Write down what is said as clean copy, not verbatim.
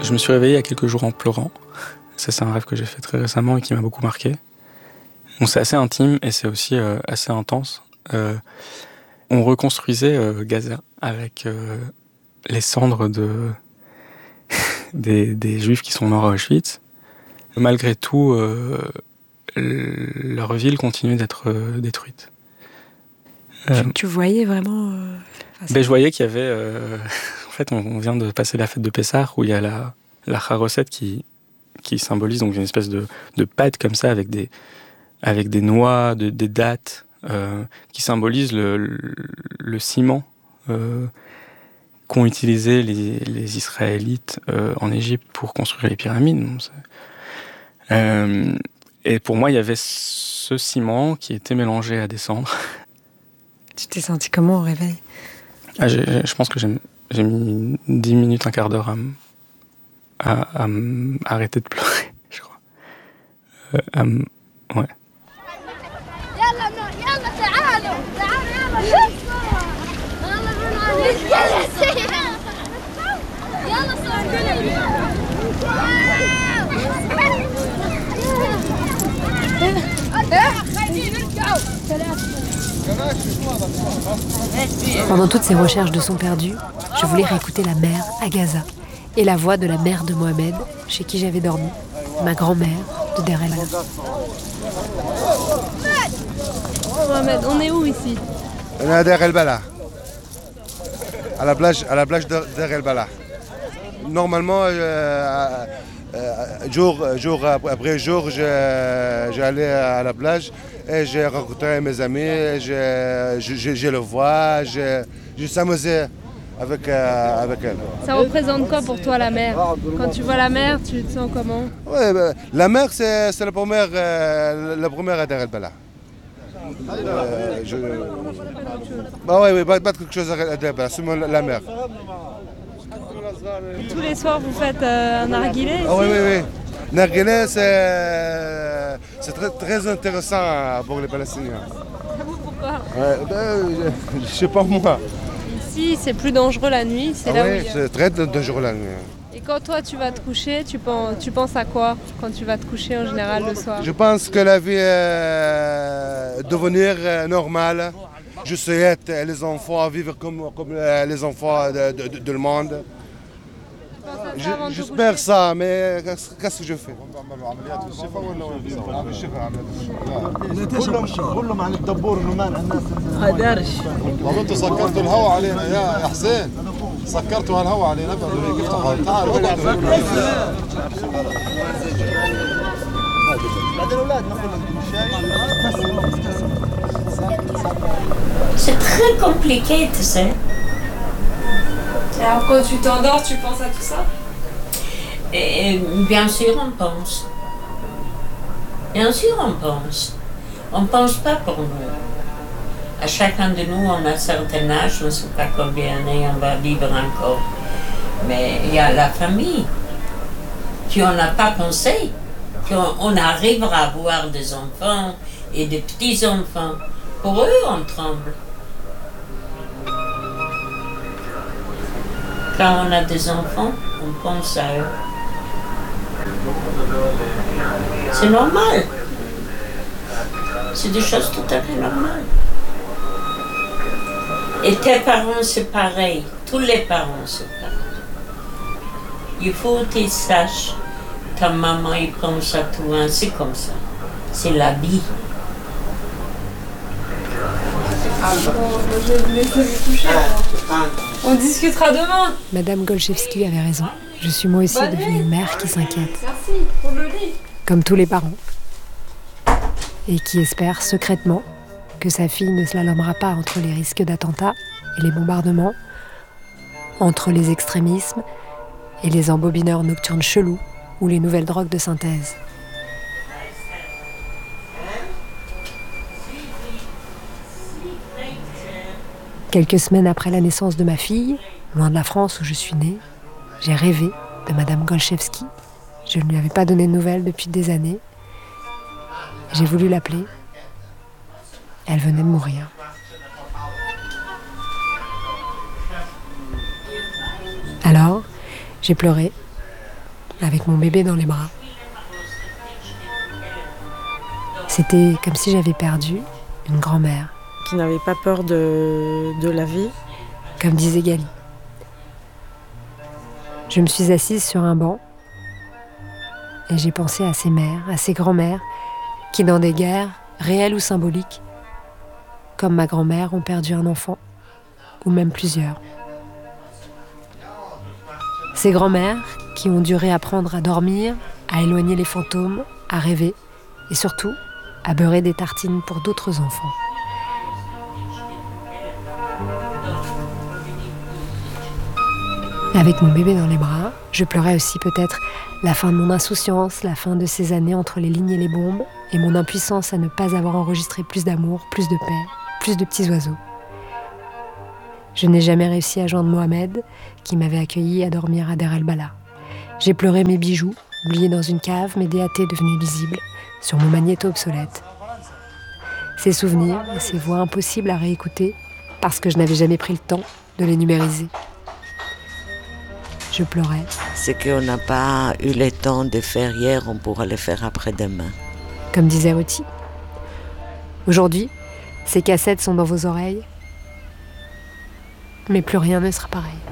Je me suis réveillé il y a quelques jours en pleurant. Ça, c'est un rêve que j'ai fait très récemment et qui m'a beaucoup marqué. Bon, c'est assez intime et c'est aussi assez intense. On reconstruisait Gaza avec les cendres des Juifs qui sont morts à Auschwitz. Malgré tout, leur ville continue d'être détruite. Tu voyais vraiment... Je voyais qu'il y avait... en fait, on vient de passer la fête de Pessah où il y a la charosette qui symbolise donc une espèce de pâte comme ça avec des noix, des dattes qui symbolisent le ciment qu'ont utilisé les Israélites en Égypte pour construire les pyramides. Et pour moi, il y avait ce ciment qui était mélangé à des cendres. Tu t'es senti comment au réveil ? Je pense que j'ai mis 10 minutes, un quart d'heure à arrêter de pleurer, je crois. Ouais. Pendant toutes ces recherches de son perdu, je voulais réécouter la mère à Gaza et la voix de la mère de Mohamed, chez qui j'avais dormi, ma grand-mère de Der El-Bala. Mohamed, on est où ici ? On est à Der El-Bala, à la plage de Der El-Bala. Normalement, jour après jour, j'allais à la plage et j'ai rencontré mes amis, je le vois, je s'amusais avec elle. Ça représente quoi pour toi la mer ? Quand tu vois la mer, tu te sens comment ? Ouais, la mer, c'est la première à Der El-Bala. Pas quelque chose à Der El-Bala, seulement la mer. Tous les soirs, vous faites un narguilé ici ? Oui. Narguilé, c'est très intéressant pour les Palestiniens. Pourquoi ? Je sais pas moi. Ici, c'est plus dangereux la nuit, c'est là où il y a... c'est très dangereux la nuit. Et quand toi, tu vas te coucher, tu penses à quoi quand tu vas te coucher en général le soir ? Je pense que la vie est devenir normale. Je souhaite les enfants vivre comme les enfants de le monde. J'espère ça, mais qu'est-ce que je fais ? انتوا سكرتوا الهواء علينا يا حسين سكرتوا هالهواء علينا تعالوا C'est très compliqué, tu sais. Alors quand tu t'endors, tu penses à tout ça ? Et bien sûr, on pense. Bien sûr, on pense. On ne pense pas pour nous. À chacun de nous, on a un certain âge, je ne sais pas combien d'années on va vivre encore. Mais il y a la famille qui on n'a pas pensé, qu'on arrivera à avoir des enfants et des petits-enfants. Pour eux, on tremble. Quand on a des enfants, on pense à eux. C'est normal. C'est des choses tout à fait normales. Et tes parents, c'est pareil. Tous les parents, c'est pareil. Il faut que tu saches, ta maman, il pense à toi, c'est comme ça. C'est la vie. Je vais vous laisser vous coucher. On discutera demain. Madame Golchevski avait raison. Je suis moi aussi devenue une mère qui s'inquiète. Merci pour le lit. Comme tous les parents. Et qui espère secrètement que sa fille ne slalomera pas entre les risques d'attentats et les bombardements, entre les extrémismes et les embobineurs nocturnes chelous ou les nouvelles drogues de synthèse. Quelques semaines après la naissance de ma fille, loin de la France où je suis née, j'ai rêvé de Madame Golchevski. Je ne lui avais pas donné de nouvelles depuis des années. J'ai voulu l'appeler. Elle venait de mourir. Alors, j'ai pleuré avec mon bébé dans les bras. C'était comme si j'avais perdu une grand-mère. Qui n'avait pas peur de la vie. Comme disait Gali. Je me suis assise sur un banc et j'ai pensé à ces mères, à ces grand-mères qui, dans des guerres, réelles ou symboliques, comme ma grand-mère, ont perdu un enfant, ou même plusieurs. Ces grand-mères qui ont dû réapprendre à dormir, à éloigner les fantômes, à rêver, et surtout, à beurrer des tartines pour d'autres enfants. Avec mon bébé dans les bras, je pleurais aussi peut-être la fin de mon insouciance, la fin de ces années entre les lignes et les bombes, et mon impuissance à ne pas avoir enregistré plus d'amour, plus de paix, plus de petits oiseaux. Je n'ai jamais réussi à joindre Mohamed, qui m'avait accueilli à dormir à Der el-Bala. J'ai pleuré mes bijoux, oubliés dans une cave, mes DAT devenus lisibles, sur mon magnéto obsolète. Ces souvenirs et ces voix impossibles à réécouter, parce que je n'avais jamais pris le temps de les numériser. Je pleurais. Ce qu'on n'a pas eu le temps de faire hier, on pourra le faire après-demain. Comme disait Ruti. Aujourd'hui, ces cassettes sont dans vos oreilles, mais plus rien ne sera pareil.